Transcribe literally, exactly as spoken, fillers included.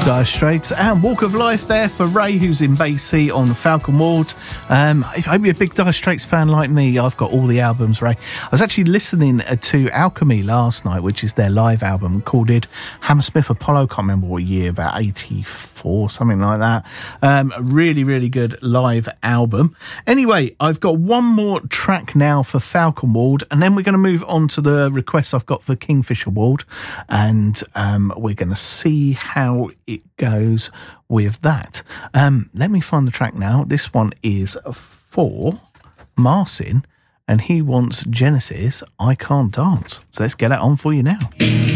Dire Straits and Walk of Life there for Ray, who's in Basie on Falcon Ward. Um, if you're a big Dire Straits fan like me, I've got all the albums, Ray. I was actually listening to Alchemy last night, which is their live album called it Hammersmith Apollo. Can't remember what year, about eighty-four, something like that. Um, a really, really good live album. Anyway, I've got one more track now for Falcon Ward, and then we're going to move on to the requests I've got for Kingfisher Ward, and um, we're going to see how it goes with that. Um, let me find the track now. This one is for Marcin, and he wants Genesis, I Can't Dance. So let's get it on for you now.